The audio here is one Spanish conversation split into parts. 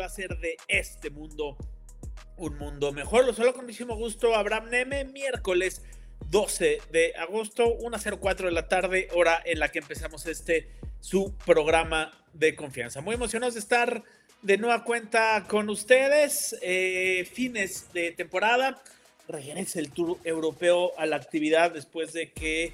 va a hacer de este mundo un mundo mejor. Lo saludo con muchísimo gusto, Abraham Neme, miércoles 12 de agosto, 1:04 de la tarde, hora en la que empezamos su programa de confianza. Muy emocionados de estar de nueva cuenta con ustedes. Fines de temporada, regresa el Tour Europeo a la actividad después de que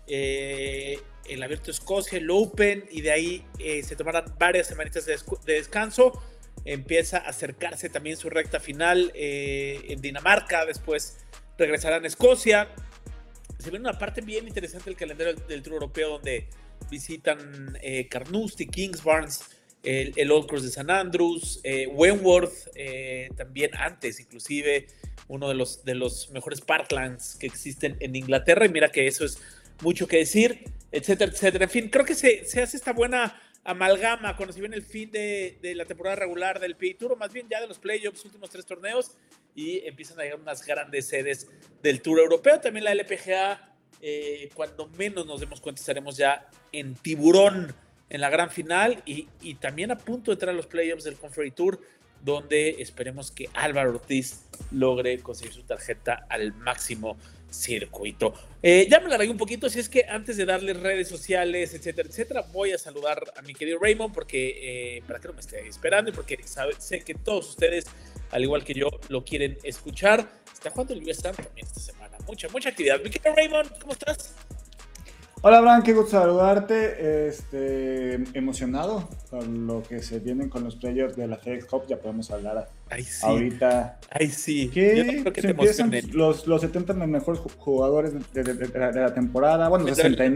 el Abierto de Escocia, el Open, y de ahí se tomaran varias semanitas de descanso. Empieza a acercarse también su recta final en Dinamarca, después regresarán a Escocia. Se viene una parte bien interesante del calendario del Tour Europeo, donde visitan Carnoustie, Kingsbarns, el Old Course de St. Andrews, Wentworth, también antes inclusive uno de los mejores parklands que existen en Inglaterra, y mira que eso es mucho que decir, etcétera, etcétera. En fin, creo que se hace esta buena amalgama cuando se viene el fin de la temporada regular del PGA Tour, o más bien ya de los playoffs, últimos 3 torneos, y empiezan a llegar unas grandes sedes del Tour Europeo. También la LPGA, cuando menos nos demos cuenta, estaremos ya en tiburón en la gran final, y también a punto de entrar a los playoffs del Confederate Tour, donde esperemos que Álvaro Ortiz logre conseguir su tarjeta al máximo circuito. Ya me la regué un poquito, así es que antes de darles redes sociales, etcétera, etcétera, voy a saludar a mi querido Raymond, porque para que no me esté esperando, y porque sé que todos ustedes, al igual que yo, lo quieren escuchar. Está jugando el US Open también esta semana, mucha actividad. Mi querido Raymond, ¿cómo estás? Hola, Abraham, qué gusto saludarte. Emocionado con lo que se vienen con los playoffs de la FedEx Cup. Ya podemos hablar ahorita. Ay, sí. Que Yo no creo que se te empiezan emocionen. los 70 mejores jugadores de la temporada. Bueno,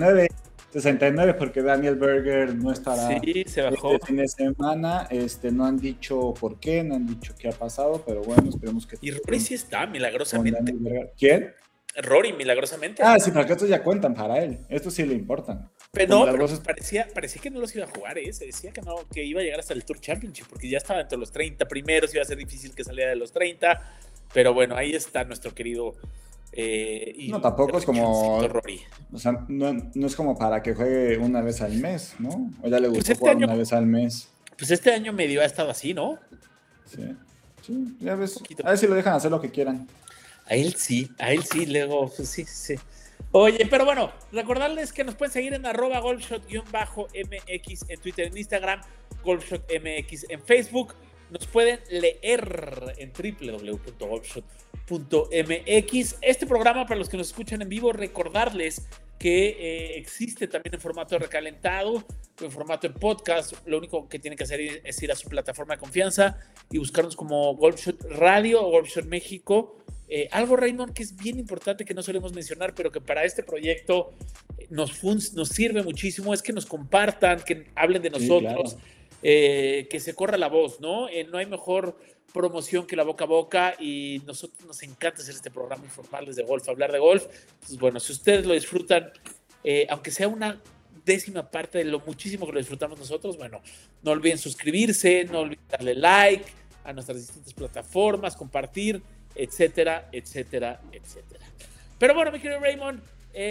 69 porque Daniel Berger no estará se bajó. este fin de semana. No han dicho por qué, no han dicho qué ha pasado, pero bueno, esperemos que... Y Rory sí está, milagrosamente. ¿Quién? Rory, milagrosamente. Sí, porque estos ya cuentan para él. Estos sí le importan. Pero parecía que no los iba a jugar, se decía que no, que iba a llegar hasta el Tour Championship, porque ya estaba entre los 30 primeros, iba a ser difícil que saliera de los 30, pero bueno, ahí está nuestro querido no, tampoco es como Rory. O sea, no es como para que juegue una vez al mes, ¿no? O ya le gustó jugar una vez al mes. Pues este año medio ha estado así, ¿no? Sí, ya ves. A ver si lo dejan hacer lo que quieran. A él sí, luego, pues sí. Oye, pero bueno, recordarles que nos pueden seguir en @golfshot_mx en Twitter, en Instagram, golfshotmx en Facebook. Nos pueden leer en www.golfshot.mx. Este programa, para los que nos escuchan en vivo, recordarles que existe también en formato recalentado, en formato de podcast. Lo único que tienen que hacer es ir a su plataforma de confianza y buscarnos como Golfshot Radio o Golfshot México. Algo, Raymond, que es bien importante, que no solemos mencionar, pero que para este proyecto nos sirve muchísimo, es que nos compartan, que hablen de nosotros, sí, claro. Que se corra la voz, ¿no? No hay mejor promoción que la boca a boca, y nosotros nos encanta hacer este programa, informarles de golf, hablar de golf. Entonces, bueno, si ustedes lo disfrutan, aunque sea una décima parte de lo muchísimo que lo disfrutamos nosotros, bueno, no olviden suscribirse, no olviden darle like a nuestras distintas plataformas, compartir, etcétera, etcétera, etcétera. Pero bueno, mi querido Raymond,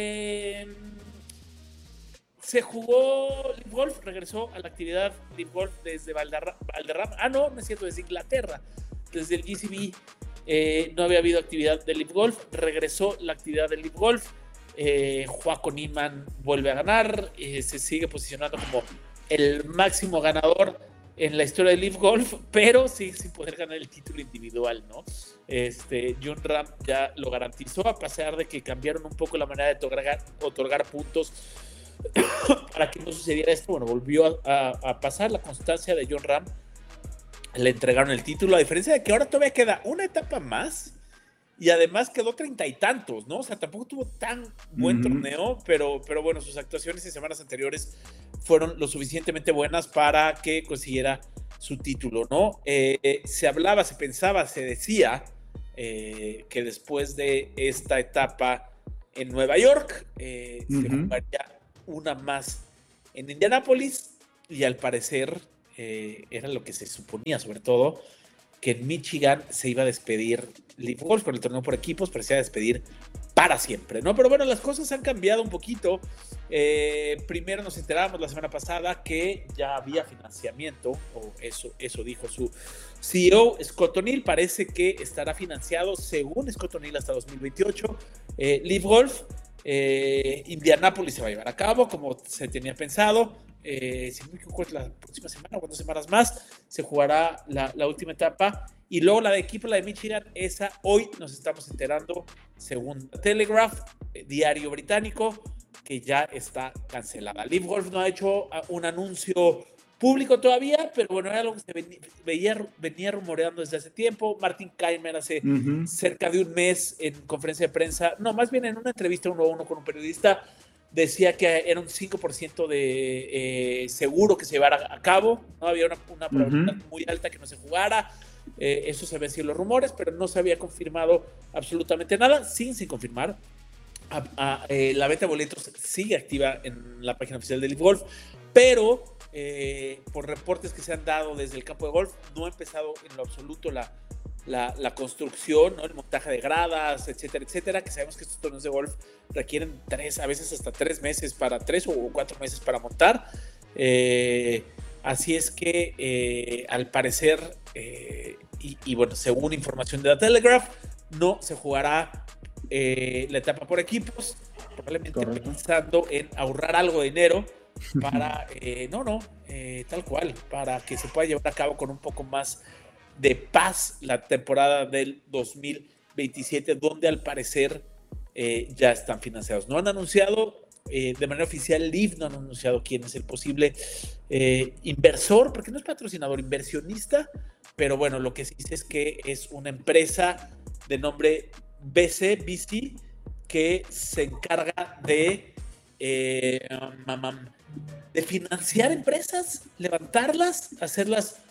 se jugó Live Golf, regresó a la actividad Live Golf desde Valderrama. No es cierto, desde Inglaterra, desde el GCB. No había habido actividad de Live Golf, regresó la actividad de Live Golf. Joaquín Niemann vuelve a ganar, se sigue posicionando como el máximo ganador en la historia de Live Golf, pero sí sin poder ganar el título individual, ¿no? Jon Rahm ya lo garantizó, a pesar de que cambiaron un poco la manera de otorgar puntos para que no sucediera esto. Bueno, volvió a pasar la constancia de Jon Rahm, le entregaron el título, a diferencia de que ahora todavía queda una etapa más, y además quedó 30 y tantos, ¿no? O sea, tampoco tuvo tan buen torneo, pero bueno, sus actuaciones en semanas anteriores fueron lo suficientemente buenas para que consiguiera su título, ¿no? Se hablaba, se pensaba, se decía que después de esta etapa en Nueva York, se jugaría una más en Indianápolis, y al parecer era lo que se suponía, sobre todo, que en Michigan se iba a despedir Live Golf con el torneo por equipos, pero se iba a despedir para siempre, ¿no? Pero bueno, las cosas han cambiado un poquito. Primero nos enterábamos la semana pasada que ya había financiamiento, o eso dijo su CEO, Scott O'Neill. Parece que estará financiado, según Scott O'Neill, hasta 2028. Live Golf, Indianápolis se va a llevar a cabo como se tenía pensado. Si no me equivoco, es la próxima semana o 2 semanas más se jugará la última etapa. Y luego la de equipo, la de Michigan, esa hoy nos estamos enterando, según Telegraph, diario británico, que ya está cancelada. Live Golf no ha hecho un anuncio público todavía, pero bueno, era algo que se venía rumoreando desde hace tiempo. Martin Keimer hace cerca de un mes en conferencia de prensa, no, más bien en una entrevista uno a uno con un periodista, decía que era un 5% de seguro que se llevara a cabo, ¿no? Había una probabilidad muy alta que no se jugara. Eso se veía en los rumores, pero no se había confirmado absolutamente nada. Sin confirmar, la venta de boletos sigue activa en la página oficial de Live Golf, pero por reportes que se han dado desde el campo de golf, no ha empezado en lo absoluto la construcción, ¿no? El montaje de gradas, etcétera, etcétera, que sabemos que estos torneos de golf requieren 3, a veces hasta 3 meses, 3 o 4 meses para montar. Así es que al parecer, y bueno, según información de la Telegraph, no se jugará la etapa por equipos, probablemente pensando en ahorrar algo de dinero para, tal cual, para que se pueda llevar a cabo con un poco más de paz la temporada del 2027, donde al parecer ya están financiados. No han anunciado de manera oficial, Live no han anunciado quién es el posible inversor, porque no es patrocinador, inversionista, pero bueno, lo que se dice es que es una empresa de nombre BC, que se encarga de financiar empresas, levantarlas, hacerlas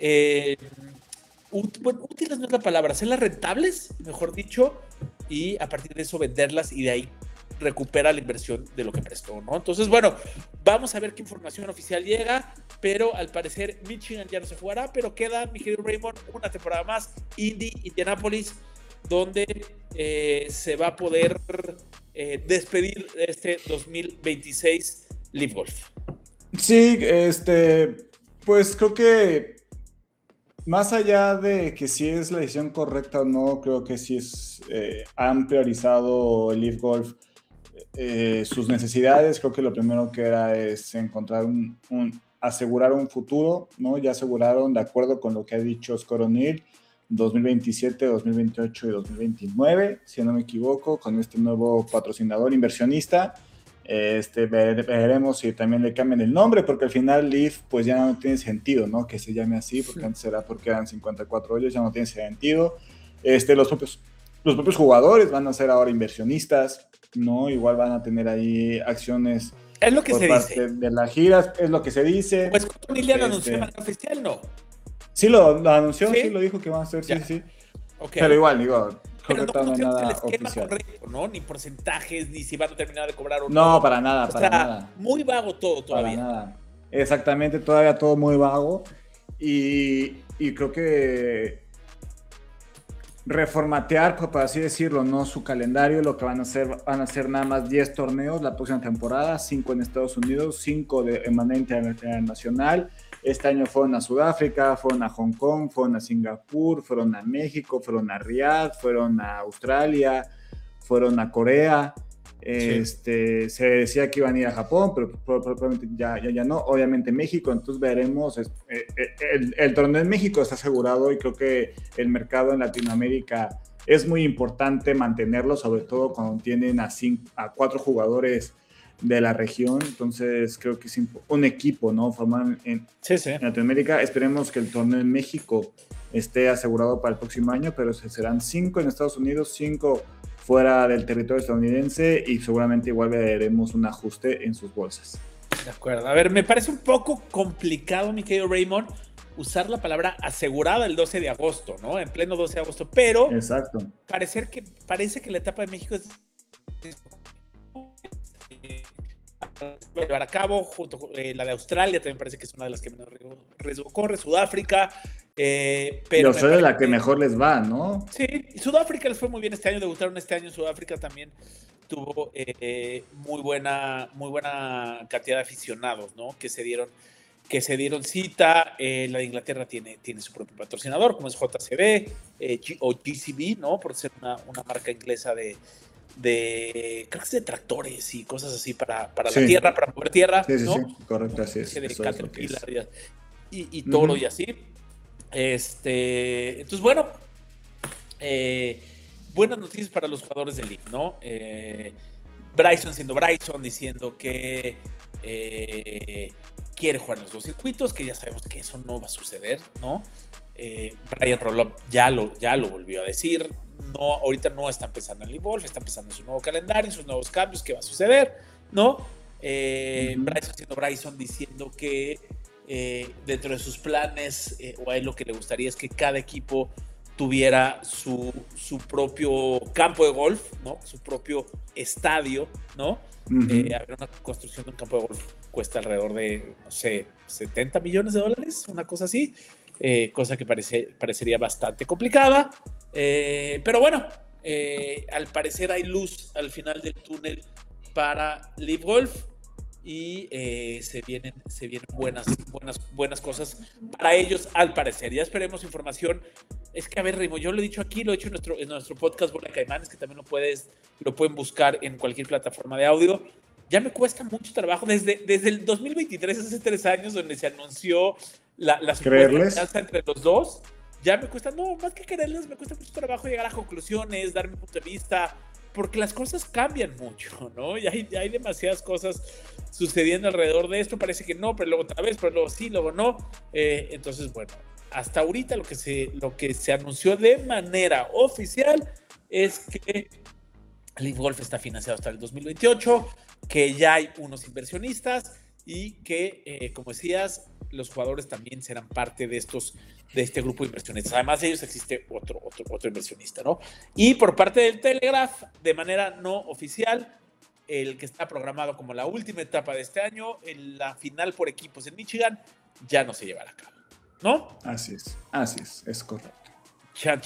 útiles no es la palabra, hacerlas rentables, mejor dicho, y a partir de eso venderlas y de ahí recupera la inversión de lo que prestó, ¿no? Entonces, bueno, vamos a ver qué información oficial llega, pero al parecer Michigan ya no se jugará, pero queda, mi querido Raymond, una temporada más, Indianápolis, donde se va a poder despedir este 2026 Live Golf. Sí, pues creo que más allá de que si es la decisión correcta o no, creo que sí han priorizado el Live Golf sus necesidades. Creo que lo primero que era es encontrar asegurar un futuro, ¿no? Ya aseguraron, de acuerdo con lo que ha dicho Scott O'Neill, 2027, 2028 y 2029, si no me equivoco, con este nuevo patrocinador inversionista. Veremos si también le cambian el nombre, porque al final Live pues ya no tiene sentido, ¿no? Que se llame así, porque antes era porque eran 54 hoyos, ya no tiene sentido. Los propios jugadores van a ser ahora inversionistas, ¿no? Igual van a tener ahí acciones es lo que por se parte dice de las giras, es lo que se dice. Pues Scott O'Neill lo anunció de manera oficial, ¿no? Sí, lo anunció, sí, lo dijo que van a hacer, sí. Okay. Pero igual, digo, pero no no hay nada el esquema oficial. Correcto, ¿no? Ni porcentajes, ni si van a terminar de cobrar o no. No, para nada, nada. Muy vago todo todavía. Para nada. Exactamente, todavía todo muy vago. Y creo que reformatear, por así decirlo, ¿no? Su calendario, lo que van a hacer nada más 10 torneos la próxima temporada, 5 en Estados Unidos, 5 de manera internacional. Este año fueron a Sudáfrica, fueron a Hong Kong, fueron a Singapur, fueron a México, fueron a Riyadh, fueron a Australia, fueron a Corea. Sí. Se decía que iban a ir a Japón, pero probablemente ya no. Obviamente México, entonces veremos. El torneo en México está asegurado y creo que el mercado en Latinoamérica es muy importante mantenerlo, sobre todo cuando tienen a 4 jugadores de la región. Entonces creo que es un equipo, ¿no? Formado en Latinoamérica. Esperemos que el torneo en México esté asegurado para el próximo año, pero serán 5 en Estados Unidos, 5 fuera del territorio estadounidense y seguramente igual veremos un ajuste en sus bolsas. De acuerdo. A ver, me parece un poco complicado, mi querido Raymond, usar la palabra asegurada el 12 de agosto, ¿no? En pleno 12 de agosto, pero exacto. Parece que la etapa de México es llevar a cabo, junto con la de Australia, también parece que es una de las que menos riesgo corre, Sudáfrica. Y Pero Australia es la que mejor les va, ¿no? Sí, y Sudáfrica les fue muy bien este año, debutaron este año en Sudáfrica también. Tuvo muy buena cantidad de aficionados, ¿no? Que se dieron cita. La de Inglaterra tiene su propio patrocinador, como es JCB o GCB, ¿no? Por ser una marca inglesa de creo que es de tractores y cosas así para Sí. la tierra, para mover tierra, Sí, ¿no? correcto, así es. De Eso es lo que es. Caterpillar y toro y así. Entonces, bueno, buenas noticias para los jugadores del League, ¿no? Bryson siendo Bryson, diciendo que quiere jugar en los dos circuitos, que ya sabemos que eso no va a suceder, ¿no? Brian Roloff ya lo volvió a decir. No, ahorita no está empezando en LIV Golf, está empezando en su nuevo calendario, en sus nuevos cambios, ¿qué va a suceder? ¿No? Bryson siendo Bryson, diciendo que dentro de sus planes, o a él lo que le gustaría es que cada equipo tuviera su propio campo de golf, ¿no? Su propio estadio, ¿no? Haber una construcción de un campo de golf cuesta alrededor de, no sé, $70 millones, una cosa así, cosa que parecería bastante complicada, pero bueno, al parecer hay luz al final del túnel para LIV Golf y se vienen buenas cosas para ellos, al parecer. Ya esperemos información. Es que, a ver, Rimo, yo lo he dicho aquí, lo he hecho en nuestro podcast Bola de Caimanes, que también lo pueden buscar en cualquier plataforma de audio. Ya me cuesta mucho trabajo desde el 2023, hace 3 años, donde se anunció la supuesta alianza entre los dos. Ya me cuesta, no, más que quererles, me cuesta mucho trabajo llegar a conclusiones, dar mi punto de vista, porque las cosas cambian mucho, ¿no? Y hay demasiadas cosas sucediendo alrededor de esto. Parece que no, pero luego otra vez, pero luego sí, luego no. Entonces, bueno, hasta ahorita lo que se anunció de manera oficial es que LIV Golf está financiado hasta el 2028, que ya hay unos inversionistas y que, como decías, los jugadores también serán parte de este grupo de inversionistas. Además de ellos existe otro inversionista, ¿no? Y por parte del Telegraph, de manera no oficial, el que está programado como la última etapa de este año, en la final por equipos en Michigan, ya no se llevará a cabo, ¿no? Así es correcto. Chan.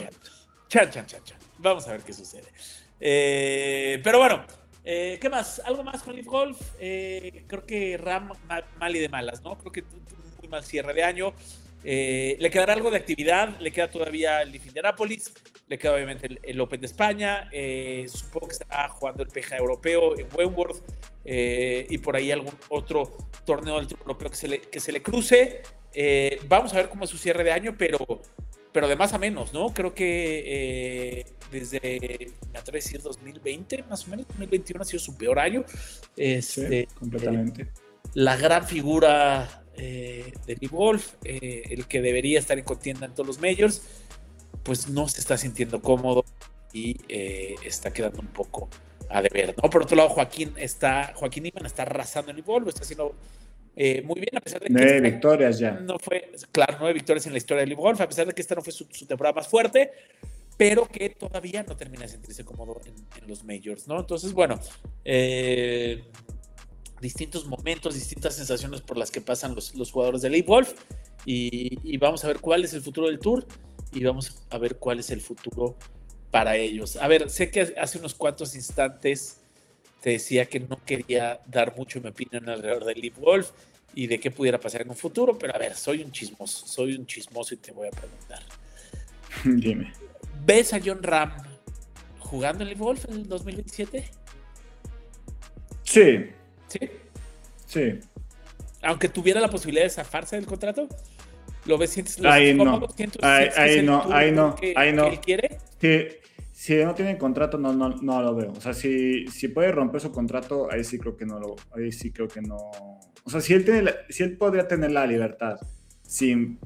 Vamos a ver qué sucede. Pero bueno, ¿qué más? ¿Algo más con LIV Golf? Creo que Ram mal y de malas, ¿no? Creo que muy mal cierre de año. Le quedará algo de actividad, le queda todavía el LIV Indianapolis, le queda obviamente el Open de España, supongo que estará jugando el PGA europeo en Wentworth, y por ahí algún otro torneo del Tour europeo que se le cruce. Vamos a ver cómo es su cierre de año, pero de más a menos, ¿no? Creo que desde, me atrevo a decir, 2020, más o menos, 2021 ha sido su peor año. Sí, completamente. La gran figura de LIV Golf, el que debería estar en contienda en todos los majors, pues no se está sintiendo cómodo y está quedando un poco a deber, ¿no? Por otro lado, Joaquín Niemann está arrasando en LIV Golf, está haciendo muy bien, a pesar de que 9 victorias ya. No fue, claro, 9 victorias en la historia del LIV Golf, a pesar de que esta no fue su temporada más fuerte, pero que todavía no termina de sentirse cómodo en los majors, ¿no? Entonces, bueno, distintos momentos, distintas sensaciones por las que pasan los jugadores del LIV Golf, y vamos a ver cuál es el futuro del Tour, y vamos a ver cuál es el futuro para ellos. A ver, sé que hace unos cuantos instantes te decía que no quería dar mucho mi opinión alrededor del LIV Golf y de qué pudiera pasar en un futuro, pero a ver, soy un chismoso y te voy a preguntar. Dime. ¿Ves a Jon Rahm jugando en LIV Golf en el 2027? Sí. ¿Sí? Sí. Aunque tuviera la posibilidad de zafarse del contrato, ¿lo ves? ¿Sientes ahí cómodo? Ahí no. Que él quiere? Si no tiene contrato, no lo veo. O sea, si puede romper su contrato, ahí sí creo que no. O sea, si él podría tener la libertad sin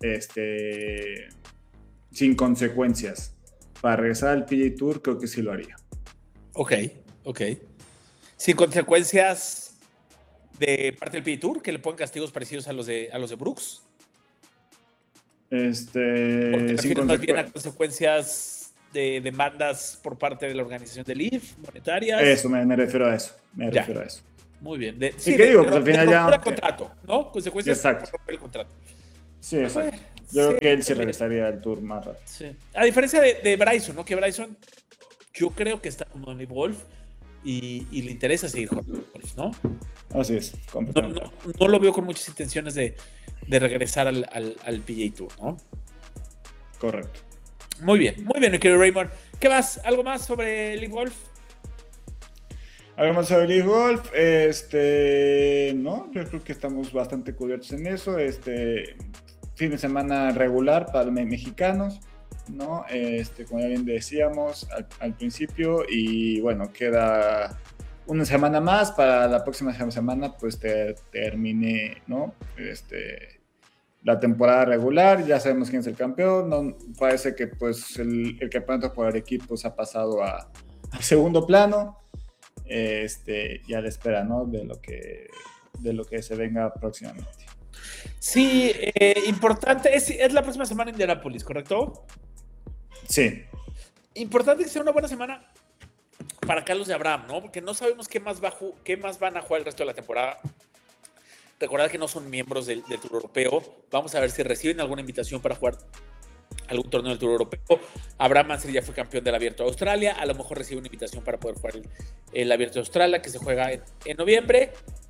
consecuencias para regresar al PGA Tour, creo que sí lo haría. Ok. Sin consecuencias de parte del PGA Tour, que le pongan castigos parecidos a los de Brooks. ¿O te refieres más bien a consecuencias de demandas por parte de la organización del LIV, monetarias? Eso, me refiero a eso. Muy bien. ¿Y qué digo? Pues al final ya... el contrato, ¿no? Consecuencias de romper el contrato. Sí, exacto. Yo creo que él sí regresaría al Tour más rápido. Sí. A diferencia de Bryson, ¿no? Que Bryson, yo creo que está como en el golf y le interesa seguir jugando golf, ¿no? Así es, completamente. No lo veo con muchas intenciones de regresar al PGA Tour, ¿no? Correcto. Muy bien, mi querido Raymond. ¿Qué más? ¿Algo más sobre Live Golf? Algo más sobre Live Golf, no, yo creo que estamos bastante cubiertos en eso, fin de semana regular para los mexicanos, ¿no? Como ya bien decíamos al principio, y bueno, queda una semana más para la próxima semana, pues termine, ¿no? La temporada regular, ya sabemos quién es el campeón, no, parece que pues el campeonato por equipos ha pasado a segundo plano, ya la espera, ¿no? De lo que se venga próximamente. Sí, importante, es la próxima semana en Indianápolis, ¿correcto? Sí. Importante que sea una buena semana para Carlos de Abraham, ¿no? Porque no sabemos qué más van a jugar el resto de la temporada. Recordad que no son miembros del Tour Europeo. Vamos a ver si reciben alguna invitación para jugar algún torneo del Tour Europeo. Abraham Ancer ya fue campeón del Abierto de Australia. A lo mejor recibe una invitación para poder jugar el Abierto de Australia, que se juega en noviembre.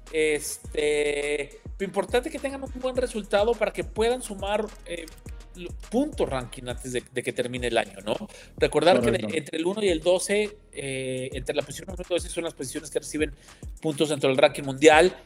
Lo importante es que tengan un buen resultado para que puedan sumar puntos ranking antes de que termine el año, ¿no? Recordar Correcto. Que entre el 1 y el 12, entre la posición 1 y 12 son las posiciones que reciben puntos dentro del ranking mundial.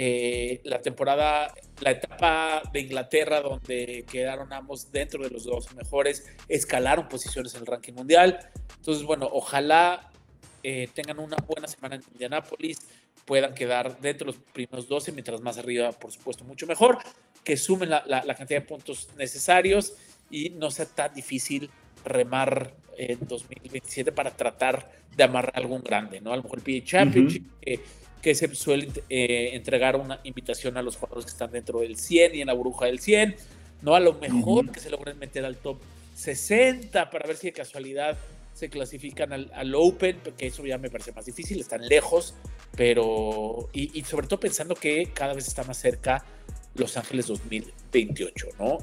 La etapa de Inglaterra, donde quedaron ambos dentro de los 2 mejores, escalaron posiciones en el ranking mundial. Entonces, bueno, ojalá tengan una buena semana en Indianápolis, puedan quedar dentro de los primeros 12, mientras más arriba, por supuesto, mucho mejor, que sumen la cantidad de puntos necesarios y no sea tan difícil remar en 2027 para tratar de amarrar algún grande, ¿no? A lo mejor el PGA Championship, que se suele entregar una invitación a los jugadores que están dentro del 100 y en la burbuja del 100, ¿no? A lo mejor que se logren meter al top 60 para ver si de casualidad se clasifican al Open, porque eso ya me parece más difícil, están lejos, pero y sobre todo pensando que cada vez está más cerca Los Ángeles 2028, ¿no?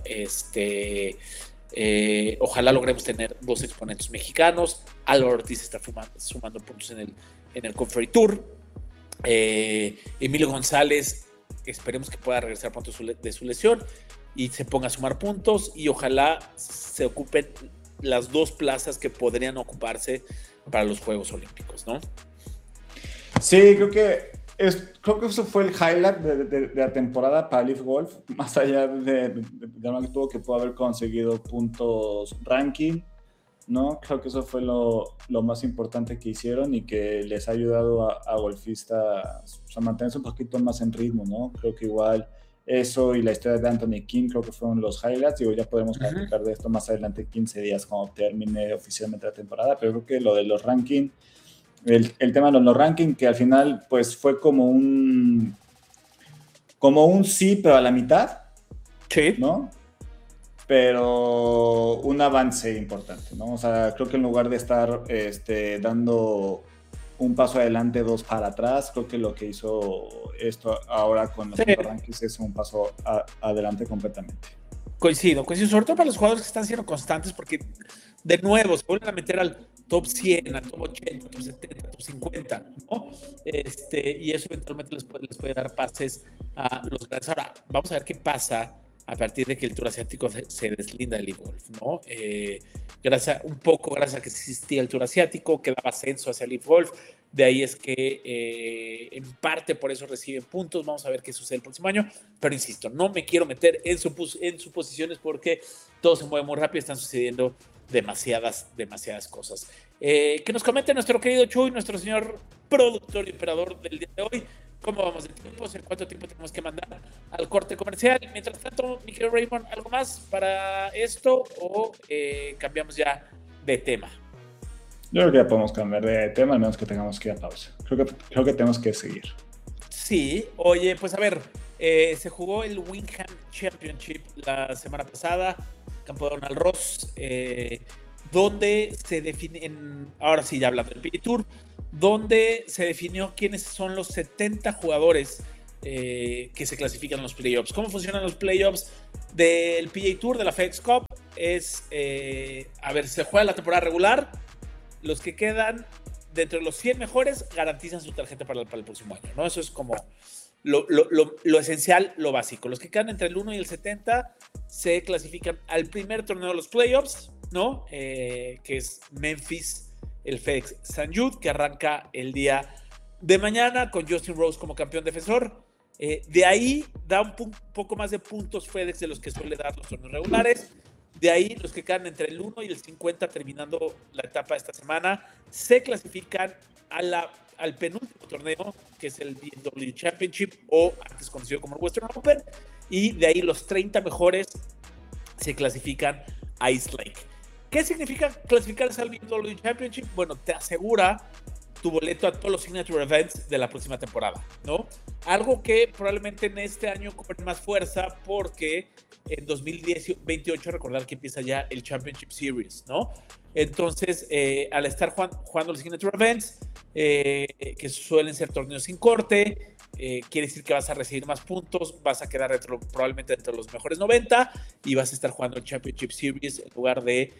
Ojalá logremos tener 2 exponentes mexicanos. Álvaro Ortiz está sumando puntos en el Conferry Tour. Emilio González, esperemos que pueda regresar pronto de su lesión y se ponga a sumar puntos, y ojalá se ocupen las 2 plazas que podrían ocuparse para los Juegos Olímpicos, ¿no? Sí, creo que eso fue el highlight de la temporada para Leaf Golf, más allá de lo que tuvo que pudo haber conseguido puntos ranking, ¿no? Creo que eso fue lo más importante que hicieron y que les ha ayudado a golfistas a mantenerse un poquito más en ritmo, ¿no? Creo que igual eso y la historia de Anthony King creo que fueron los highlights. Digo, ya podemos platicar de esto más adelante, 15 días cuando termine oficialmente la temporada, pero creo que lo de los rankings, el tema de los rankings, que al final pues fue como un sí, pero a la mitad, sí, ¿no? Pero un avance importante, ¿no? O sea, creo que en lugar de estar dando un paso adelante, 2 para atrás, creo que lo que hizo esto ahora con los rankings es un paso adelante completamente. Coincido, sobre todo para los jugadores que están siendo constantes, porque de nuevo se vuelven a meter al top 100, al top 80, top 70, top 50, ¿no? Y eso eventualmente les puede dar pases a los grandes. Ahora, vamos a ver qué pasa a partir de que el Tour Asiático se deslinda del Golf, ¿no? Gracias a que existía el Tour Asiático, que daba ascenso hacia el Golf, de ahí es que en parte por eso reciben puntos. Vamos a ver qué sucede el próximo año, pero insisto, no me quiero meter en suposiciones porque todo se mueve muy rápido, están sucediendo demasiadas cosas. Que nos comente nuestro querido Chuy, nuestro señor productor y operador del día de hoy, cómo vamos de tiempos, en cuánto tiempo tenemos que mandar al corte comercial. Mientras tanto, mi querido Raymond, ¿algo más para esto o cambiamos ya de tema? Yo creo que ya podemos cambiar de tema, al menos que tengamos que ir a pausa. Creo que tenemos que seguir. Sí, oye, pues a ver, se jugó el Wingham Championship la semana pasada, campo de Donald Ross, donde se define, ahora sí ya hablando del PGA Tour, donde se definió quiénes son los 70 jugadores que se clasifican en los playoffs. ¿Cómo funcionan los playoffs del PGA Tour, de la FedEx Cup? Es, se juega la temporada regular, los que quedan dentro de los 100 mejores garantizan su tarjeta para el próximo año, ¿no? Eso es como lo esencial, lo básico. Los que quedan entre el 1 y el 70 se clasifican al primer torneo de los playoffs, ¿no? Que es Memphis, el FedEx St. Jude, que arranca el día de mañana con Justin Rose como campeón defensor. De ahí da un poco más de puntos FedEx de los que suele dar los torneos regulares. De ahí los que quedan entre el 1 y el 50 terminando la etapa de esta semana se clasifican al penúltimo torneo, que es el BMW Championship, o antes conocido como el Western Open, y de ahí los 30 mejores se clasifican a East Lake. ¿Qué significa clasificarse al BMW Championship? Bueno, te asegura tu boleto a todos los signature events de la próxima temporada, ¿no? Algo que probablemente en este año cobre más fuerza porque en 2028 recordar que empieza ya el Championship Series, ¿no? Entonces, al estar jugando los signature events, que suelen ser torneos sin corte, quiere decir que vas a recibir más puntos, vas a quedar probablemente entre los mejores 90 y vas a estar jugando el Championship Series en lugar de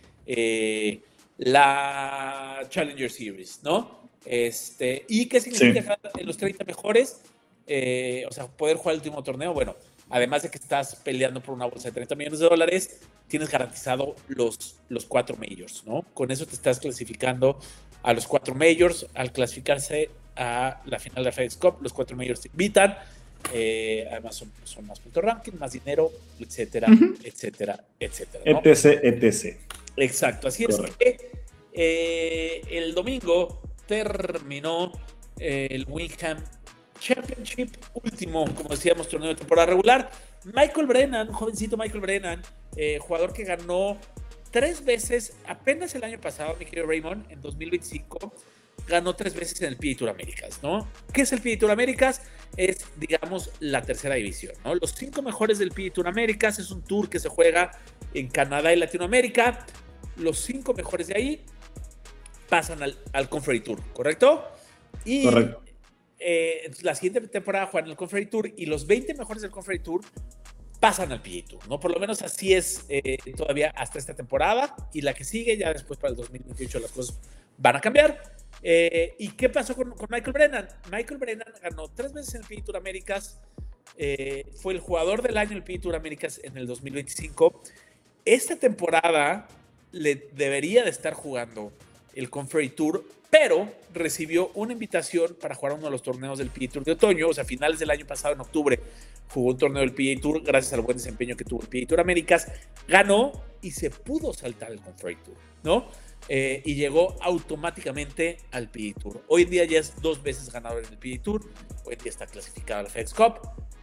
la Challenger Series, ¿no? ¿Y qué significa en los 30 mejores? O sea, poder jugar el último torneo. Bueno, además de que estás peleando por una bolsa de $30 millones, tienes garantizado los 4 majors, ¿no? Con eso te estás clasificando a los 4 majors. Al clasificarse a la final de la FedEx Cup, los 4 majors te invitan. Además son más puntos ranking, más dinero, etcétera, etcétera, etcétera, ¿no? etc. Exacto, así correcto. Es que el domingo terminó el Wyndham Championship, último, como decíamos, torneo de temporada regular. Michael Brennan, jovencito Michael Brennan, jugador que ganó 3 veces apenas el año pasado, mi querido Raymond, en 2025, ganó 3 veces en el PGA Tour Américas, ¿no? ¿Qué es el PGA Tour Américas? Es, digamos, la tercera división, ¿no? Los 5 mejores del PGA Tour Américas es un tour que se juega en Canadá y Latinoamérica. Los 5 mejores de ahí pasan al Conferry Tour, ¿correcto? Y correcto. La siguiente temporada juegan el Conferry Tour y los 20 mejores del Conferry Tour pasan al PGA Tour, ¿no? Por lo menos así es todavía hasta esta temporada, y la que sigue, ya después para el 2028 las cosas van a cambiar. ¿Y qué pasó con Michael Brennan? Michael Brennan ganó 3 veces en el PGA Tour Américas, fue el jugador del año en el PGA Tour Américas en el 2025. Esta temporada le debería de estar jugando el Conferry Tour, pero recibió una invitación para jugar uno de los torneos del PGA Tour de otoño. O sea, a finales del año pasado, en octubre, jugó un torneo del PGA Tour gracias al buen desempeño que tuvo el PGA Tour Américas, ganó y se pudo saltar el Conferry Tour, ¿no? Y llegó automáticamente al PGA Tour. Hoy en día ya es 2 veces ganador en el PGA Tour, hoy en día está clasificado a la FedEx Cup,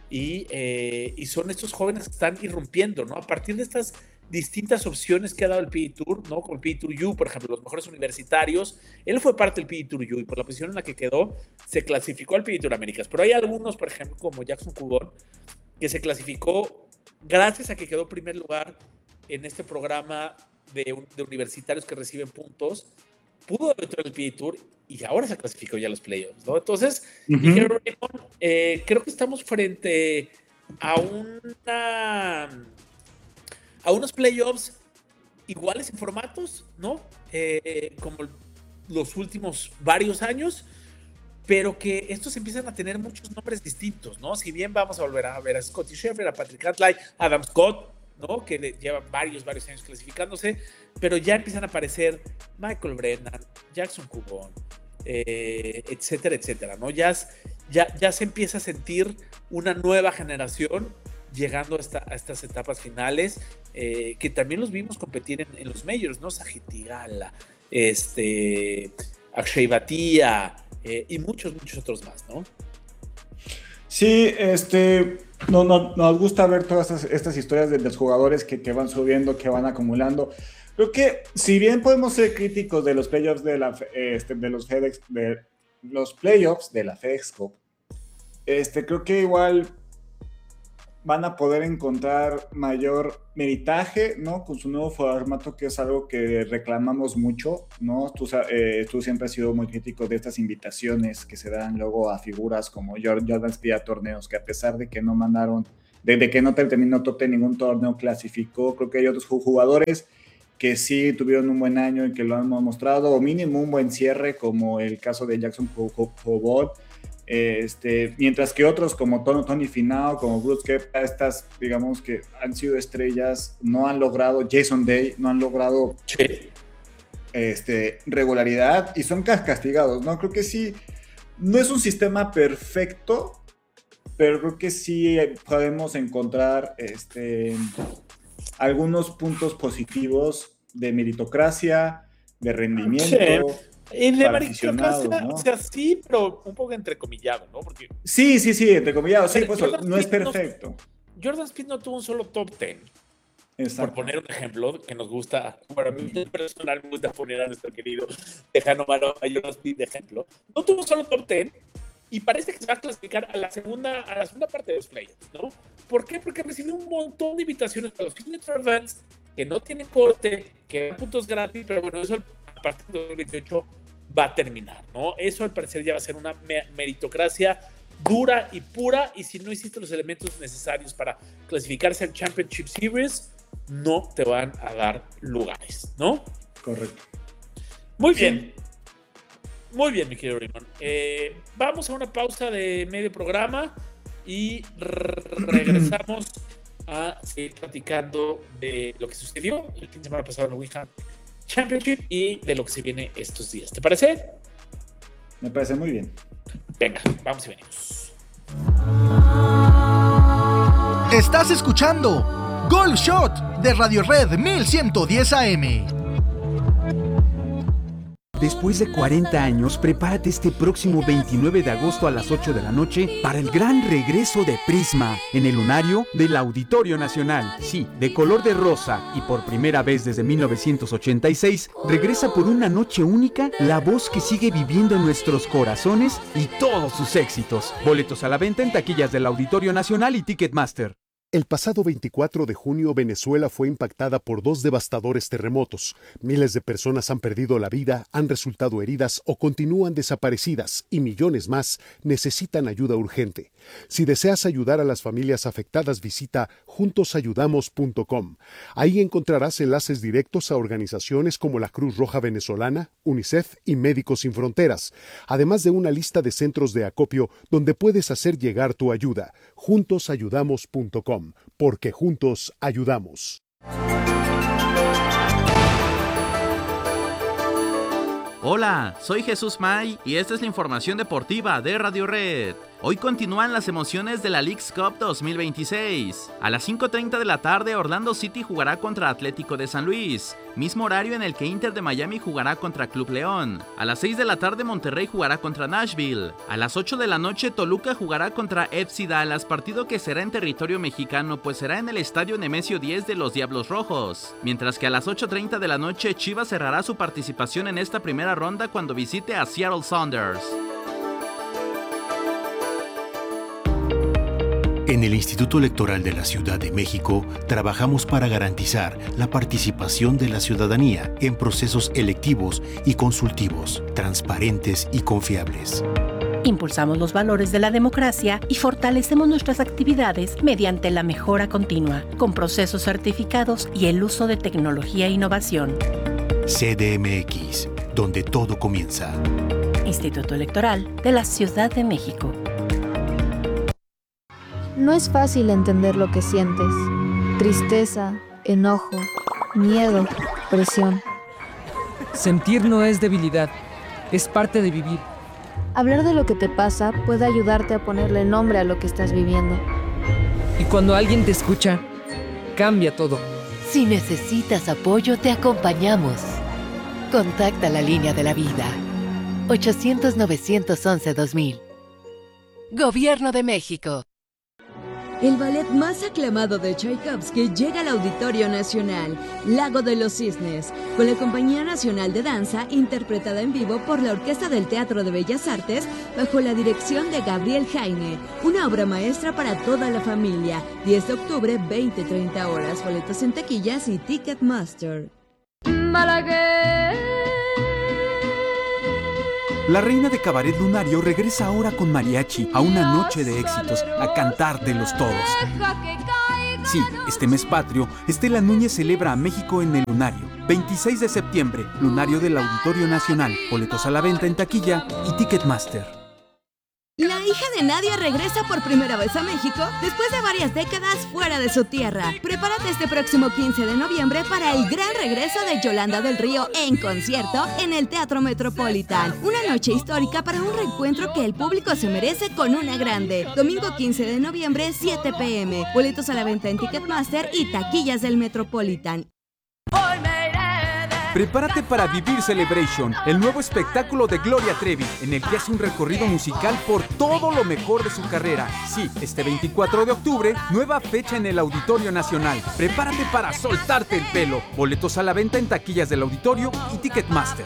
y son estos jóvenes que están irrumpiendo, ¿no? A partir de estas distintas opciones que ha dado el PGA Tour, ¿no? Con el PGA Tour U, por ejemplo, los mejores universitarios. Él fue parte del PGA Tour U y por la posición en la que quedó, se clasificó al PGA Tour Américas. Pero hay algunos, por ejemplo, como Jackson Cubón, que se clasificó gracias a que quedó primer lugar en este programa de universitarios que reciben puntos. Pudo entrar al PGA Tour y ahora se clasificó ya a los playoffs, ¿no? Entonces, creo que estamos frente a unos playoffs iguales en formatos, ¿no? Como los últimos varios años, pero que estos empiezan a tener muchos nombres distintos, ¿no? Si bien vamos a volver a ver a Scottie Scheffler, a Patrick Cantlay, a Adam Scott, ¿no? Que llevan varios años clasificándose, pero ya empiezan a aparecer Michael Brennan, Jackson Cubón, etcétera, etcétera, ¿no? Ya se empieza a sentir una nueva generación llegando a estas etapas finales, que también los vimos competir en los majors, ¿no? Sajid Theegala, Akshay Bhatia, y muchos otros más, ¿no? Sí, nos gusta ver todas estas historias de los jugadores que van subiendo, que van acumulando. Creo que si bien podemos ser críticos de los playoffs de los playoffs de la FedEx Cup, creo que igual van a poder encontrar mayor meritaje, ¿no? Con su nuevo formato, que es algo que reclamamos mucho, ¿no? Tú siempre has sido muy crítico de estas invitaciones que se dan luego a figuras como Jordan Speed a torneos, que a pesar de que no mandaron, de que no terminó top 10 ningún torneo, clasificó. Creo que hay otros jugadores que sí tuvieron un buen año y que lo han mostrado, o mínimo un buen cierre, como el caso de Jackson Povol. Mientras que otros como Tony Finau, como Bruce Koepka, estas, digamos, que han sido estrellas, no han logrado, Jason Day, no han logrado regularidad y son castigados, ¿no? Creo que sí, no es un sistema perfecto, pero creo que sí podemos encontrar algunos puntos positivos de meritocracia, de rendimiento. Sí. Y de meritocracia, ¿no? O sea, sí, pero un poco entrecomillado, ¿no? Porque sí, entrecomillado, sí, pues no es perfecto. Jordan Speed no tuvo un solo top 10. Exacto. Por poner un ejemplo que nos gusta, para mí personal me gusta poner a nuestro querido Tejano Maro a Jordan Speed de ejemplo. No tuvo un solo top 10 y parece que se va a clasificar a la segunda parte de los playoffs, ¿no? ¿Por qué? Porque recibió un montón de invitaciones para los Signature Events que no tienen corte, que dan puntos gratis, pero bueno, eso a partir de 2028 va a terminar, ¿no? Eso al parecer ya va a ser una meritocracia dura y pura, y si no hiciste los elementos necesarios para clasificarse al Championship Series, no te van a dar lugares, ¿no? Correcto. Muy bien. Muy bien, mi querido Raymond. Vamos a una pausa de medio programa y regresamos a seguir platicando de lo que sucedió el fin de semana pasado en el Wii Championship y de lo que se viene estos días. ¿Te parece? Me parece muy bien. Venga, vamos y venimos. Estás escuchando Goal Shot de Radio Red 1110 AM. Después de 40 años, prepárate este próximo 29 de agosto a las 8 de la noche para el gran regreso de Prisma en el lunario del Auditorio Nacional. Sí, de color de rosa y por primera vez desde 1986, regresa por una noche única la voz que sigue viviendo en nuestros corazones y todos sus éxitos. Boletos a la venta en taquillas del Auditorio Nacional y Ticketmaster. El pasado 24 de junio, Venezuela fue impactada por 2 devastadores terremotos. Miles de personas han perdido la vida, han resultado heridas o continúan desaparecidas y millones más necesitan ayuda urgente. Si deseas ayudar a las familias afectadas, visita juntosayudamos.com. Ahí encontrarás enlaces directos a organizaciones como la Cruz Roja Venezolana, UNICEF y Médicos Sin Fronteras, además de una lista de centros de acopio donde puedes hacer llegar tu ayuda. juntosayudamos.com. Porque juntos ayudamos. Hola, soy Jesús May y esta es la información deportiva de Radio Red. Hoy continúan las emociones de la Leagues Cup 2026. A las 5:30 de la tarde, Orlando City jugará contra Atlético de San Luis, mismo horario en el que Inter de Miami jugará contra Club León. A las 6 de la tarde, Monterrey jugará contra Nashville. A las 8 de la noche, Toluca jugará contra FC Dallas, partido que será en territorio mexicano, pues será en el estadio Nemesio 10 de los Diablos Rojos. Mientras que a las 8:30 de la noche, Chivas cerrará su participación en esta primera ronda cuando visite a Seattle Sounders. En el Instituto Electoral de la Ciudad de México, trabajamos para garantizar la participación de la ciudadanía en procesos electivos y consultivos, transparentes y confiables. Impulsamos los valores de la democracia y fortalecemos nuestras actividades mediante la mejora continua, con procesos certificados y el uso de tecnología e innovación. CDMX, donde todo comienza. Instituto Electoral de la Ciudad de México. No es fácil entender lo que sientes. Tristeza, enojo, miedo, presión. Sentir no es debilidad, es parte de vivir. Hablar de lo que te pasa puede ayudarte a ponerle nombre a lo que estás viviendo. Y cuando alguien te escucha, cambia todo. Si necesitas apoyo, te acompañamos. Contacta la línea de la vida. 800-911-2000. Gobierno de México. El ballet más aclamado de Tchaikovsky llega al Auditorio Nacional, Lago de los Cisnes, con la Compañía Nacional de Danza, interpretada en vivo por la Orquesta del Teatro de Bellas Artes, bajo la dirección de Gabriel Jaime. Una obra maestra para toda la familia. 10 de octubre, 20-30 horas. Boletos en taquillas y Ticketmaster. La reina de Cabaret Lunario regresa ahora con mariachi a una noche de éxitos, a cantar de los todos. Sí, este mes patrio, Estela Núñez celebra a México en el Lunario. 26 de septiembre, Lunario del Auditorio Nacional. Boletos a la venta en taquilla y Ticketmaster. La hija de Nadia regresa por primera vez a México después de varias décadas fuera de su tierra. Prepárate este próximo 15 de noviembre para el gran regreso de Yolanda del Río en concierto en el Teatro Metropolitan. Una noche histórica para un reencuentro que el público se merece con una grande. Domingo 15 de noviembre, 7 p.m. Boletos a la venta en Ticketmaster y taquillas del Metropolitan. Prepárate para vivir Celebration, el nuevo espectáculo de Gloria Trevi, en el que hace un recorrido musical por todo lo mejor de su carrera. Sí, este 24 de octubre, nueva fecha en el Auditorio Nacional. Prepárate para soltarte el pelo. Boletos a la venta en taquillas del Auditorio y Ticketmaster.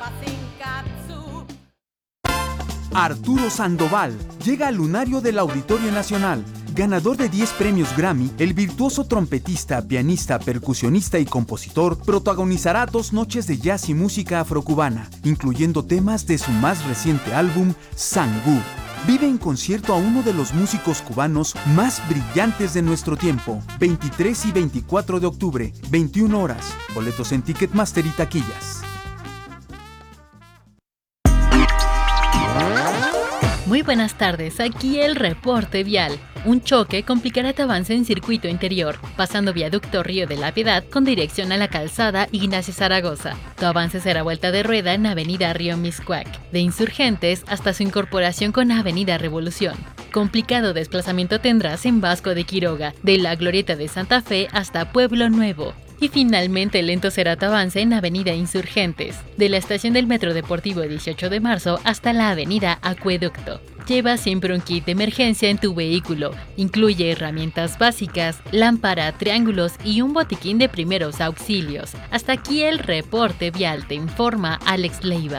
Arturo Sandoval llega al Lunario del Auditorio Nacional. Ganador de 10 premios Grammy, el virtuoso trompetista, pianista, percusionista y compositor protagonizará 2 noches de jazz y música afrocubana, incluyendo temas de su más reciente álbum, Sangú. Vive en concierto a uno de los músicos cubanos más brillantes de nuestro tiempo. 23 y 24 de octubre, 21 horas. Boletos en Ticketmaster y taquillas. Muy buenas tardes, aquí el reporte vial. Un choque complicará tu avance en circuito interior, pasando viaducto Río de la Piedad con dirección a la calzada Ignacio Zaragoza. Tu avance será vuelta de rueda en Avenida Río Mixcoac, de Insurgentes hasta su incorporación con Avenida Revolución. Complicado desplazamiento tendrás en Vasco de Quiroga, de la Glorieta de Santa Fe hasta Pueblo Nuevo. Y finalmente lento será tu avance en Avenida Insurgentes, de la estación del Metro Deportivo 18 de marzo hasta la Avenida Acueducto. Lleva siempre un kit de emergencia en tu vehículo. Incluye herramientas básicas, lámpara, triángulos y un botiquín de primeros auxilios. Hasta aquí el reporte vial, te informa Alex Leiva.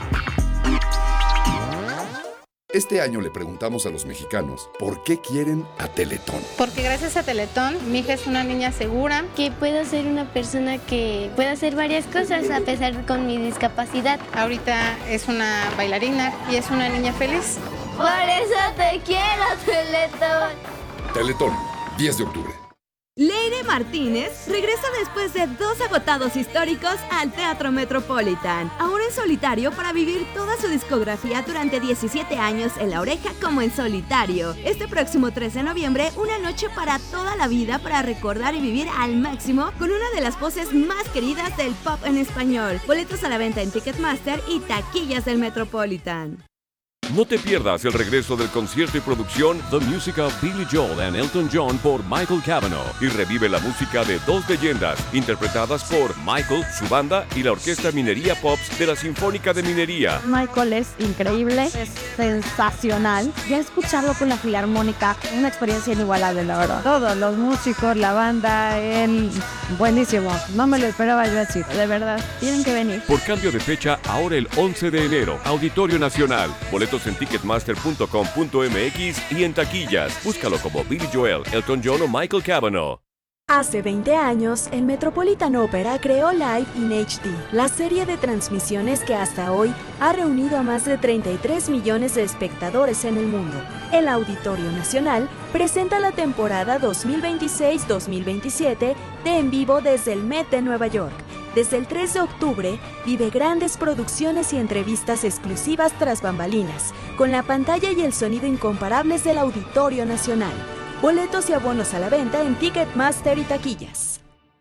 Este año le preguntamos a los mexicanos por qué quieren a Teletón. Porque gracias a Teletón, mi hija es una niña segura. Que puedo ser una persona que pueda hacer varias cosas a pesar con mi discapacidad. Ahorita es una bailarina y es una niña feliz. Por eso te quiero, Teletón. Teletón, 10 de octubre. Leire Martínez regresa después de 2 agotados históricos al Teatro Metropolitan, ahora en solitario para vivir toda su discografía durante 17 años en La Oreja como en solitario. Este próximo 3 de noviembre, una noche para toda la vida para recordar y vivir al máximo con una de las voces más queridas del pop en español. Boletos a la venta en Ticketmaster y taquillas del Metropolitan. No te pierdas el regreso del concierto y producción The Music of Billy Joel and Elton John por Michael Cavanaugh y revive la música de 2 leyendas interpretadas por Michael, su banda y la Orquesta Minería Pops de la Sinfónica de Minería. Michael es increíble, es sensacional. Ya escucharlo con la Filarmónica, una experiencia inigualable, la verdad. Todos los músicos, la banda, él, buenísimo. No me lo esperaba yo así, de verdad. Tienen que venir. Por cambio de fecha, ahora el 11 de enero, Auditorio Nacional. Boletos en ticketmaster.com.mx y en taquillas. Búscalo como Billy Joel, Elton John o Michael Cavanaugh. Hace 20 años, el Metropolitan Opera creó Live in HD, la serie de transmisiones que hasta hoy ha reunido a más de 33 millones de espectadores en el mundo. El Auditorio Nacional presenta la temporada 2026-2027 de En Vivo desde el Met de Nueva York. Desde el 3 de octubre, vive grandes producciones y entrevistas exclusivas tras bambalinas, con la pantalla y el sonido incomparables del Auditorio Nacional. Boletos y abonos a la venta en Ticketmaster y taquillas.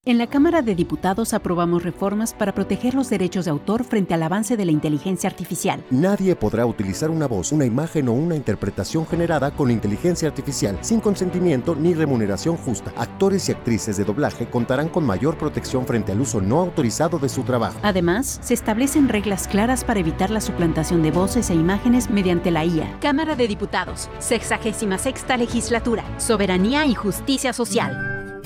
En la Cámara de Diputados aprobamos reformas para proteger los derechos de autor frente al avance de la inteligencia artificial. Nadie podrá utilizar una voz, una imagen o una interpretación generada con inteligencia artificial sin consentimiento ni remuneración justa. Actores y actrices de doblaje contarán con mayor protección frente al uso no autorizado de su trabajo. Además, se establecen reglas claras para evitar la suplantación de voces e imágenes mediante la IA. Cámara de Diputados, 66ª Legislatura, Soberanía y Justicia Social.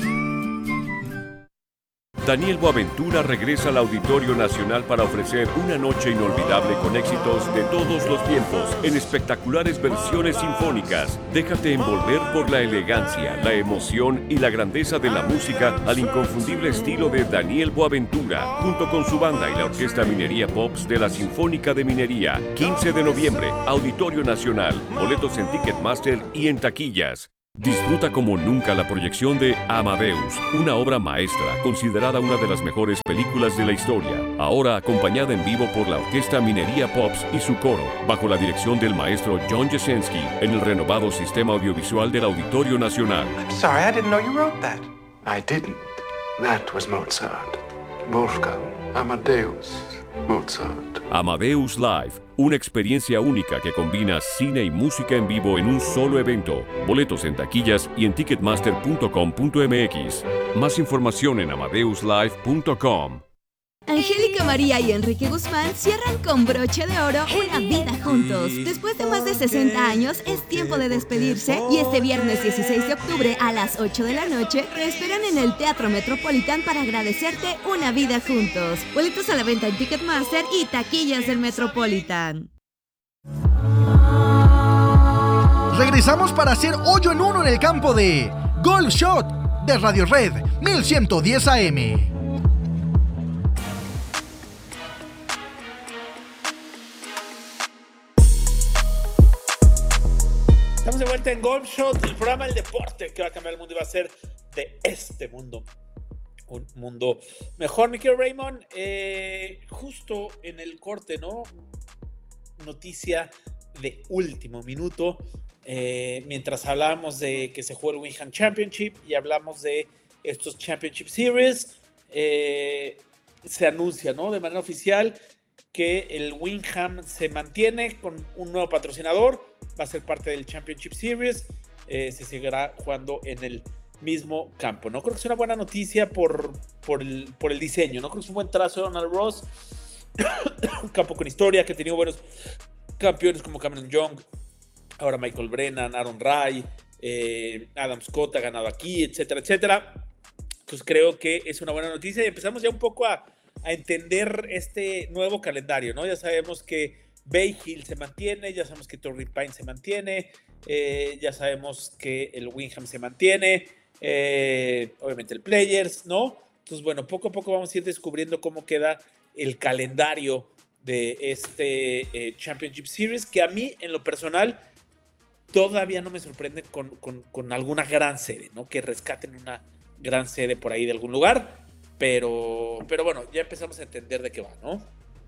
Daniel Boaventura regresa al Auditorio Nacional para ofrecer una noche inolvidable con éxitos de todos los tiempos en espectaculares versiones sinfónicas. Déjate envolver por la elegancia, la emoción y la grandeza de la música al inconfundible estilo de Daniel Boaventura, junto con su banda y la Orquesta Minería Pops de la Sinfónica de Minería. 15 de noviembre, Auditorio Nacional. Boletos en Ticketmaster y en taquillas. Disfruta como nunca la proyección de Amadeus, una obra maestra considerada una de las mejores películas de la historia, ahora acompañada en vivo por la Orquesta Minería Pops y su coro, bajo la dirección del maestro John Jasenski, en el renovado sistema audiovisual del Auditorio Nacional. I'm sorry, I didn't know you wrote that. I didn't. That was Mozart. Wolfgang Amadeus Mozart. Amadeus Live, una experiencia única que combina cine y música en vivo en un solo evento. Boletos en taquillas y en ticketmaster.com.mx. Más información en amadeuslive.com. Angélica María y Enrique Guzmán cierran con broche de oro una vida juntos. Después de más de 60 años, es tiempo de despedirse y este viernes 16 de octubre a las 8 de la noche te esperan en el Teatro Metropolitan para agradecerte una vida juntos. Boletos a la venta en Ticketmaster y taquillas del Metropolitan. Regresamos para hacer hoyo en uno en el campo de Gol Shot de Radio Red 1110 AM. Estamos de vuelta en Golf Shot, el programa del deporte que va a cambiar el mundo y va a ser de este mundo un mundo mejor. Mi querido Raymond, justo en el corte, ¿no? Noticia de último minuto, mientras hablábamos de que se jugó el Wing Ham Championship y hablamos de estos Championship Series, se anuncia, ¿no? De manera oficial que el Wing Ham se mantiene con un nuevo patrocinador, va a ser parte del Championship Series, se seguirá jugando en el mismo campo, ¿no? Creo que es una buena noticia por el diseño, ¿no? Creo que es un buen trazo de Donald Ross, un campo con historia que ha tenido buenos campeones como Cameron Young, ahora Michael Brennan, Aaron Rai, Adam Scott ha ganado aquí, etcétera, etcétera. Entonces creo que es una buena noticia y empezamos ya un poco a entender este nuevo calendario, ¿no? Ya sabemos que Bay Hill se mantiene, ya sabemos que Torrey Pine se mantiene, ya sabemos que el Wing Ham se mantiene, obviamente el Players, ¿no? Entonces, bueno, poco a poco vamos a ir descubriendo cómo queda el calendario de este Championship Series, que a mí, en lo personal, todavía no me sorprende con alguna gran sede, ¿no? Que rescaten una gran sede por ahí de algún lugar, pero bueno, ya empezamos a entender de qué va, ¿no?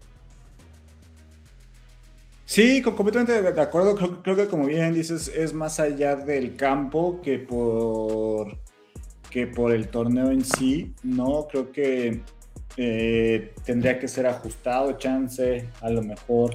Sí, completamente de acuerdo. Creo que como bien dices, es más allá del campo que por el torneo en sí, ¿no? Creo que tendría que ser ajustado, chance, a lo mejor,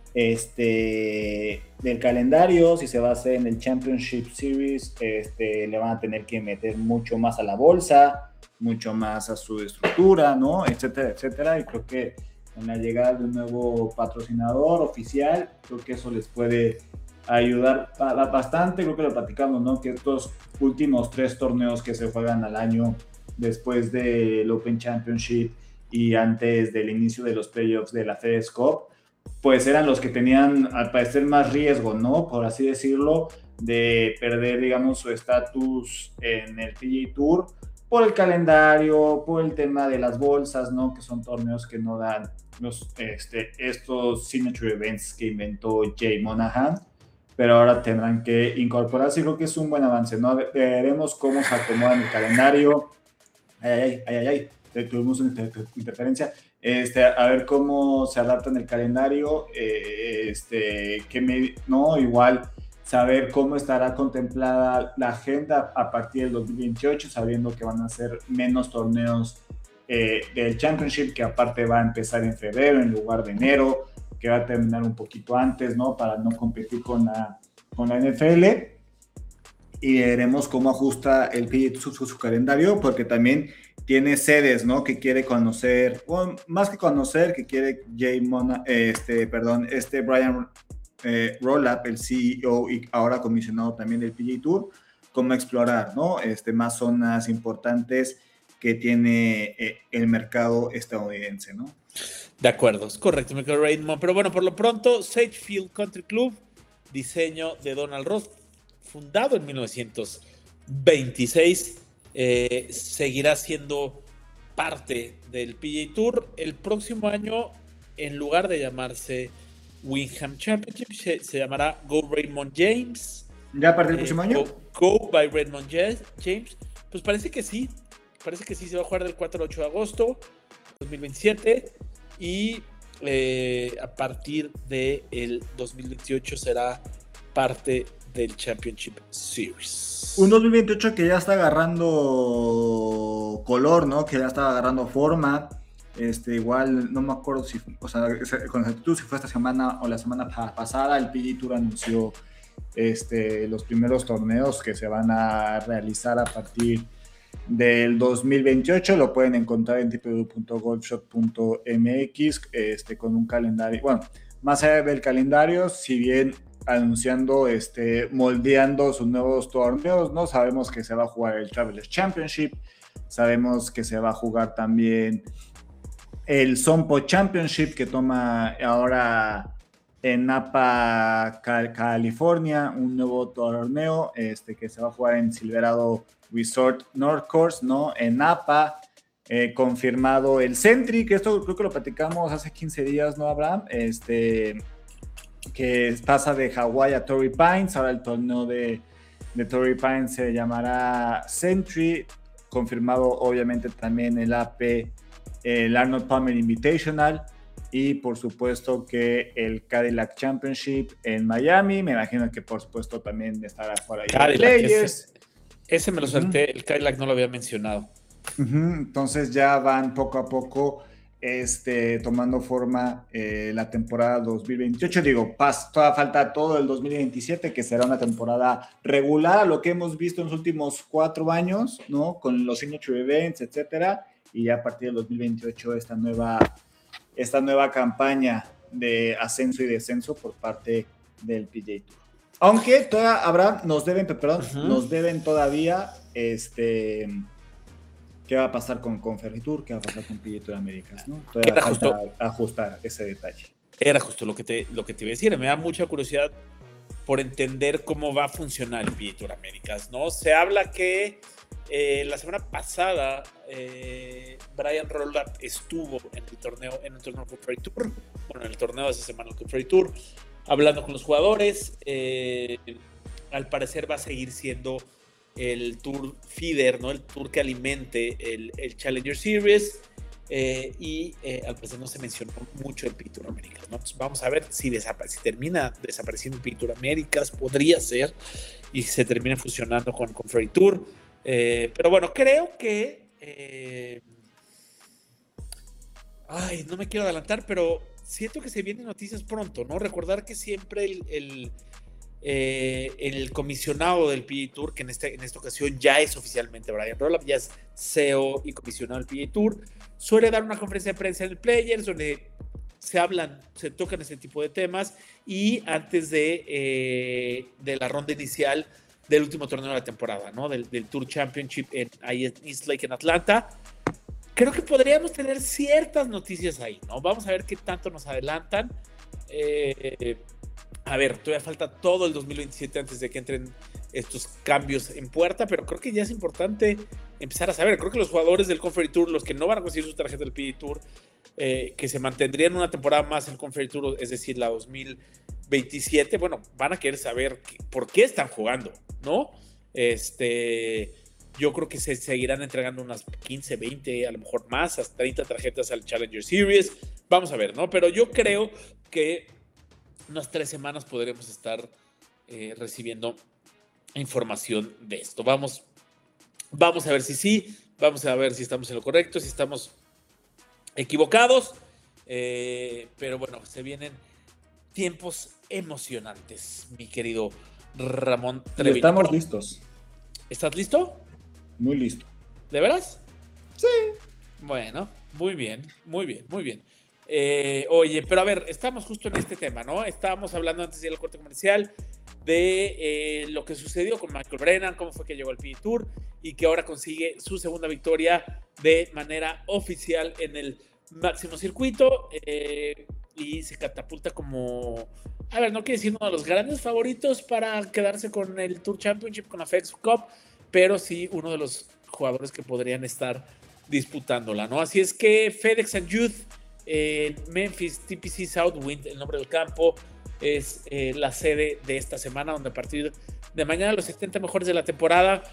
del calendario. Si se va a hacer en el Championship Series, le van a tener que meter mucho más a la bolsa, mucho más a su estructura, ¿no? Etcétera, etcétera. Y creo que con la llegada de un nuevo patrocinador oficial, creo que eso les puede ayudar bastante. Creo que lo platicamos, ¿no? Que estos últimos 3 torneos que se juegan al año después del Open Championship y antes del inicio de los playoffs de la FedEx Cup, pues eran los que tenían al parecer más riesgo, ¿no? Por así decirlo, de perder, digamos, su estatus en el PGA Tour por el calendario, por el tema de las bolsas, ¿no? Que son torneos que no dan estos signature events que inventó Jay Monahan, pero ahora tendrán que incorporarse y creo que es un buen avance, ¿no? Veremos cómo se acomoda en el calendario. Tuvimos una interferencia. A ver cómo se adapta en el calendario. No, igual saber cómo estará contemplada la agenda a partir del 2028, sabiendo que van a ser menos torneos del Championship, que aparte va a empezar en febrero en lugar de enero, que va a terminar un poquito antes, ¿no? Para no competir con la NFL. Y veremos cómo ajusta el PGA Tour su calendario, porque también tiene sedes, ¿no? Que quiere conocer, bueno, más que conocer, que quiere Brian Rollap, el CEO y ahora comisionado también del PGA Tour, cómo explorar, ¿no? Más zonas importantes que tiene el mercado estadounidense, ¿no? De acuerdo, es correcto, me quedo Raymond. Pero bueno, por lo pronto, Sagefield Country Club, diseño de Donald Ross, fundado en 1926, seguirá siendo parte del PGA Tour. El próximo año, en lugar de llamarse Wyndham Championship, se llamará Go Raymond James. ¿Ya a partir del próximo año? Go by Raymond James. Pues parece que sí, se va a jugar del 4 al 8 de agosto 2027 y a partir del 2028 será parte del Championship Series. Un 2028 que ya está agarrando color, ¿no? Que ya está agarrando forma. Igual no me acuerdo si, o sea, con exactitud si fue esta semana o la semana pasada, el PGA Tour anunció los primeros torneos que se van a realizar a partir del 2028. Lo pueden encontrar en www.golfshot.mx con un calendario, bueno, más allá del calendario, si bien anunciando, moldeando sus nuevos torneos, ¿no? Sabemos que se va a jugar el Travelers Championship, sabemos que se va a jugar también el Sompo Championship, que toma ahora en Napa, California, un nuevo torneo que se va a jugar en Silverado Resort North Course, ¿no? En Napa, confirmado el Sentry, que esto creo que lo platicamos hace 15 días, ¿no, Abraham? Que pasa de Hawái a Torrey Pines. Ahora el torneo de Torrey Pines se llamará Sentry, confirmado obviamente también el AP, el Arnold Palmer Invitational, y por supuesto que el Cadillac Championship en Miami. Me imagino que por supuesto también estará por ahí Players. Ese me lo salté, el Cadillac no lo había mencionado. Entonces ya van poco a poco tomando forma la temporada 2028. Digo, todavía falta todo el 2027, que será una temporada regular a lo que hemos visto en los últimos 4 años, ¿no? Con los Signature Events, etcétera, y ya a partir del 2028 esta nueva campaña de ascenso y descenso por parte del PGA Tour. Aunque todavía, Abraham, nos deben todavía ¿qué va a pasar con Conferritour? ¿Qué va a pasar con PGA Tour Américas? ¿No? Todavía falta ajustar ese detalle. Era justo lo que te iba a decir. Me da mucha curiosidad por entender cómo va a funcionar el PGA Tour Américas, ¿no? Se habla que la semana pasada Brian Rollap estuvo en el torneo Conferritour, bueno, en el torneo de esa semana el Conferritour, hablando con los jugadores. Al parecer va a seguir siendo el tour feeder, ¿no? El tour que alimente el Challenger Series, y al parecer no se mencionó mucho el PGA Tour Américas, ¿no? Entonces vamos a ver si termina desapareciendo el PGA Tour Américas, podría ser, y se termina fusionando con Conferritour. Pero bueno, creo que no me quiero adelantar, pero siento que se vienen noticias pronto, ¿no? Recordar que siempre el comisionado del PGA Tour, que en esta ocasión ya es oficialmente Brian Rollap, ya es CEO y comisionado del PGA Tour, suele dar una conferencia de prensa en el Players donde se tocan ese tipo de temas, y antes de la ronda inicial del último torneo de la temporada, ¿no? Del Tour Championship en East Lake en Atlanta. Creo que podríamos tener ciertas noticias ahí, ¿no? Vamos a ver qué tanto nos adelantan. A ver, todavía falta todo el 2027 antes de que entren estos cambios en puerta, pero creo que ya es importante empezar a saber. Creo que los jugadores del Conferritour, los que no van a conseguir su tarjeta del PGA Tour, que se mantendrían una temporada más en el Conferritour, es decir, la 2027, bueno, van a querer saber por qué están jugando, ¿no? Yo creo que se seguirán entregando unas 15, 20, a lo mejor más, hasta 30 tarjetas al Challenger Series. Vamos a ver, ¿no? Pero yo creo que unas 3 semanas podremos estar recibiendo información de esto. Vamos a ver si sí, vamos a ver si estamos en lo correcto, si estamos equivocados, pero bueno, se vienen tiempos emocionantes, mi querido Ramón Treviño. Estamos listos. ¿Estás listo? Muy listo. ¿De veras? Sí. Bueno, muy bien. Oye, pero a ver, estamos justo en este tema, ¿no? Estábamos hablando antes de ir al corte comercial de lo que sucedió con Michael Brennan, cómo fue que llegó al PGA Tour y que ahora consigue su segunda victoria de manera oficial en el máximo circuito y se catapulta como, a ver, no quiero decir uno de los grandes favoritos para quedarse con el Tour Championship, con la FedEx Cup, pero sí uno de los jugadores que podrían estar disputándola, ¿no? Así es que FedEx and Youth, Memphis TPC Southwind, el nombre del campo, es la sede de esta semana, donde a partir de mañana los 70 mejores de la temporada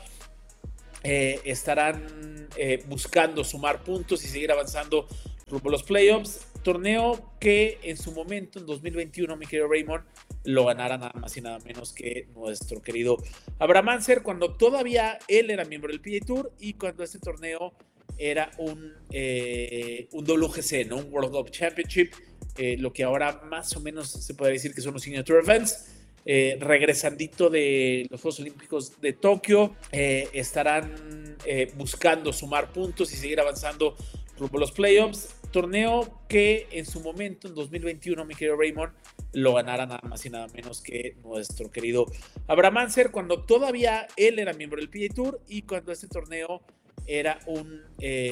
estarán buscando sumar puntos y seguir avanzando rumbo a los playoffs. Torneo que en su momento, en 2021, mi querido Raymond, lo ganara nada más y nada menos que nuestro querido Abraham Ancer, cuando todavía él era miembro del PGA Tour y cuando este torneo era un WGC, ¿no? Un World Golf Championship, lo que ahora más o menos se puede decir que son los Signature Events. Regresandito de los Juegos Olímpicos de Tokio, estarán buscando sumar puntos y seguir avanzando rumbo a los playoffs. Torneo que en su momento, en 2021, mi querido Raymond, lo ganara nada más y nada menos que nuestro querido Abraham Ancer, cuando todavía él era miembro del PGA Tour y cuando este torneo era un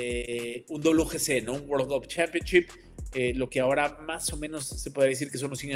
WGC, ¿no? Un World Golf Championship, lo que ahora más o menos se puede decir que son los